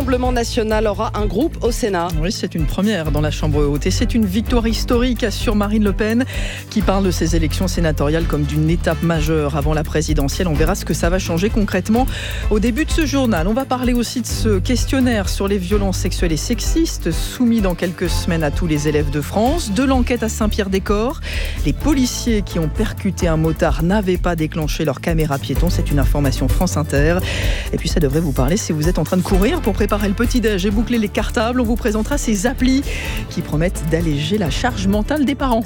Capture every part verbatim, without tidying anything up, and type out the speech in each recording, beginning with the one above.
Rassemblement national aura un groupe au Sénat. Oui, c'est une première dans la Chambre haute et c'est une victoire historique, assure Marine Le Pen, qui parle de ces élections sénatoriales comme d'une étape majeure avant la présidentielle. On verra ce que ça va changer concrètement au début de ce journal. On va parler aussi de ce questionnaire sur les violences sexuelles et sexistes soumis dans quelques semaines à tous les élèves de France, de l'enquête à Saint-Pierre-des-Corps. Les policiers qui ont percuté un motard n'avaient pas déclenché leur caméra piéton. C'est une information France Inter. Et puis ça devrait vous parler si vous êtes en train de courir pour préparer le petit-déj et boucler les cartables. On vous présentera ces applis qui promettent d'alléger la charge mentale des parents.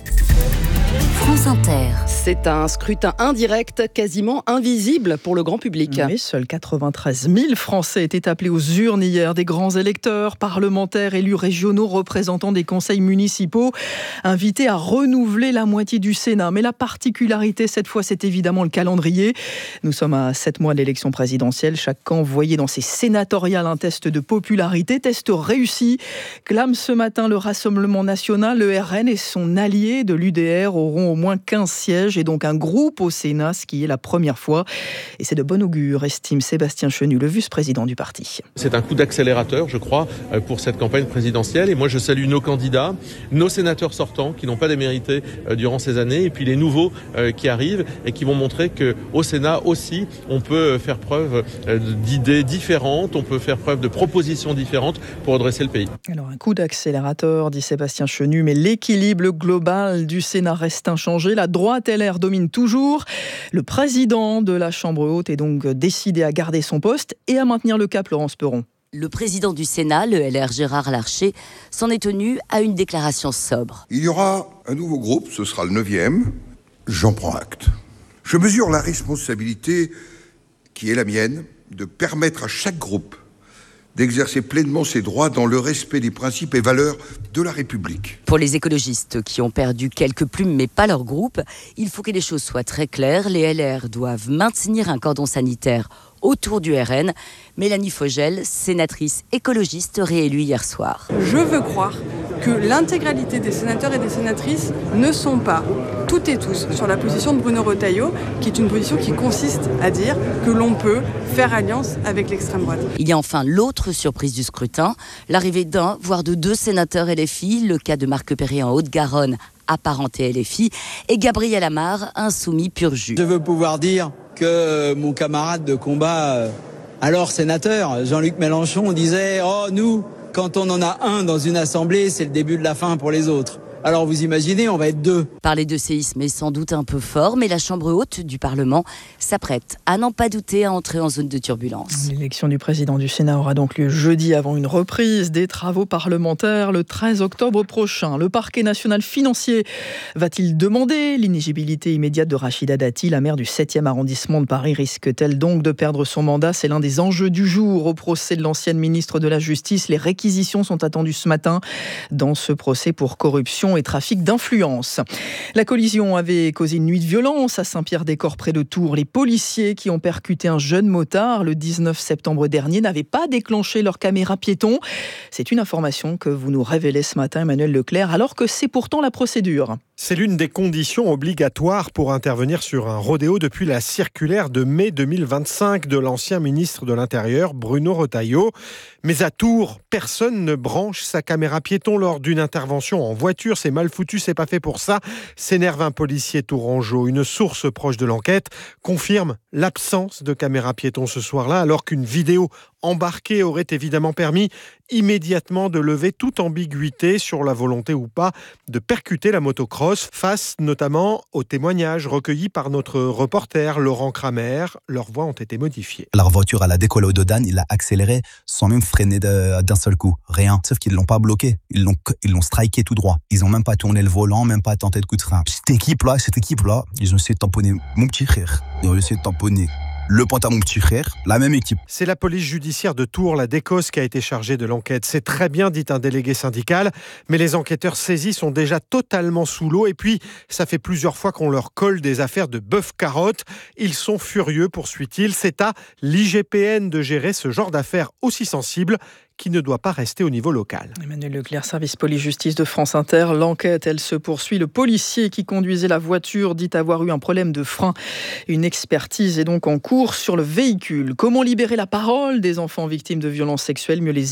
France Inter. C'est un scrutin indirect, quasiment invisible pour le grand public. Oui, seuls quatre-vingt-treize mille Français étaient appelés aux urnes hier. Des grands électeurs, parlementaires, élus régionaux, représentants des conseils municipaux, invités à renouveler la moitié du Sénat. Mais la particularité, cette fois, c'est évidemment le calendrier. Nous sommes à sept mois de l'élection présidentielle. Chaque camp voyait dans ces sénatoriales un test de popularité. Test réussi, clame ce matin le Rassemblement national. Le R N et son allié de l'U D R auront au moins quinze sièges et donc un groupe au Sénat, ce qui est la première fois. Et c'est de bon augure, estime Sébastien Chenu, le vice-président du parti. C'est un coup d'accélérateur, je crois, pour cette campagne présidentielle. Et moi, je salue nos candidats, nos sénateurs sortants qui n'ont pas démérité durant ces années, et puis les nouveaux qui arrivent et qui vont montrer qu'au Sénat aussi, on peut faire preuve d'idées différentes, on peut faire preuve de propositions différentes pour redresser le pays. Alors, un coup d'accélérateur, dit Sébastien Chenu, mais l'équilibre global du Sénat reste inchangé. La droite L R domine toujours. Le président de la Chambre haute est donc décidé à garder son poste et à maintenir le cap, Laurence Perron. Le président du Sénat, le L R Gérard Larcher, s'en est tenu à une déclaration sobre. Il y aura un nouveau groupe, ce sera le neuvième. J'en prends acte. Je mesure la responsabilité qui est la mienne de permettre à chaque groupe d'exercer pleinement ses droits dans le respect des principes et valeurs de la République. Pour les écologistes qui ont perdu quelques plumes mais pas leur groupe, il faut que les choses soient très claires. Les L R doivent maintenir un cordon sanitaire autour du R N. Mélanie Fogel, sénatrice écologiste réélue hier soir. Je veux croire que l'intégralité des sénateurs et des sénatrices ne sont pas toutes et tous sur la position de Bruno Retailleau, qui est une position qui consiste à dire que l'on peut faire alliance avec l'extrême droite. Il y a enfin l'autre surprise du scrutin, l'arrivée d'un, voire de deux sénateurs L F I, le cas de Marc Perret en Haute-Garonne, apparenté L F I, et Gabriel Amar, insoumis pur jus. Je veux pouvoir dire que mon camarade de combat, alors sénateur, Jean-Luc Mélenchon, disait « Oh, nous, quand on en a un dans une assemblée, c'est le début de la fin pour les autres ». Alors vous imaginez, on va être deux. Parler de séisme est sans doute un peu fort, mais la Chambre haute du Parlement s'apprête à n'en pas douter à entrer en zone de turbulence. L'élection du président du Sénat aura donc lieu jeudi avant une reprise des travaux parlementaires le treize octobre prochain. Le parquet national financier va-t-il demander l'inéligibilité immédiate de Rachida Dati? La maire du septième arrondissement de Paris risque-t-elle donc de perdre son mandat? C'est l'un des enjeux du jour au procès de l'ancienne ministre de la Justice. Les réquisitions sont attendues ce matin dans ce procès pour corruption et trafic d'influence. La collision avait causé une nuit de violence à Saint-Pierre-des-Corps près de Tours. Les policiers qui ont percuté un jeune motard le dix-neuf septembre dernier n'avaient pas déclenché leur caméra piéton. C'est une information que vous nous révélez ce matin, Emmanuel Leclerc, alors que c'est pourtant la procédure. C'est l'une des conditions obligatoires pour intervenir sur un rodéo depuis la circulaire de mai deux mille vingt-cinq de l'ancien ministre de l'Intérieur, Bruno Retailleau. Mais à Tours, personne ne branche sa caméra piéton lors d'une intervention en voiture. C'est mal foutu, c'est pas fait pour ça, s'énerve un policier tourangeau. Une source proche de l'enquête confirme l'absence de caméra piéton ce soir-là, alors qu'une vidéo embarquée aurait évidemment permis immédiatement de lever toute ambiguïté sur la volonté ou pas de percuter la motocross, face notamment aux témoignages recueillis par notre reporter Laurent Kramer. Leurs voix ont été modifiées. Leur voiture, elle a décollé au Dodane, il a accéléré sans même freiner de, d'un seul coup. Rien. Sauf qu'ils ne l'ont pas bloqué. Ils l'ont, ils l'ont striké tout droit. Ils n'ont même pas tourné le volant, même pas tenté de coup de frein. Cette équipe-là, cette équipe-là, ils ont essayé de tamponner mon petit frère. Ils ont essayé de tamponner le pointe à mon petit frère, la même équipe. C'est la police judiciaire de Tours, la DECOS, qui a été chargée de l'enquête. C'est très bien, dit un délégué syndical, mais les enquêteurs saisis sont déjà totalement sous l'eau. Et puis, ça fait plusieurs fois qu'on leur colle des affaires de bœuf-carotte. Ils sont furieux, poursuit-il. C'est à l'I G P N de gérer ce genre d'affaires aussi sensibles qui ne doit pas rester au niveau local. Emmanuel Leclerc, service police-justice de France Inter. L'enquête, elle se poursuit. Le policier qui conduisait la voiture dit avoir eu un problème de frein. Une expertise est donc en cours sur le véhicule. Comment libérer la parole des enfants victimes de violences sexuelles, mieux les